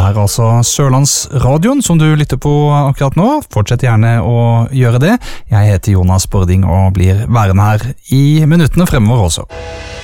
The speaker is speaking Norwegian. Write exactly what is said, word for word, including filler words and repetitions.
er altså Sørlandsradioen som du lytter på akkurat nå. Fortsett gjerne å gjøre det. Jeg heter Jonas Bording og blir værende her i minuttene fremover også.